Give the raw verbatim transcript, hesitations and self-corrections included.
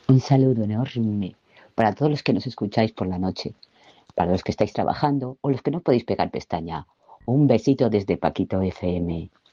Un saludo enorme para todos los que nos escucháis por la noche, para los que estáis trabajando o los que no podéis pegar pestaña. Un besito desde Paquito F M.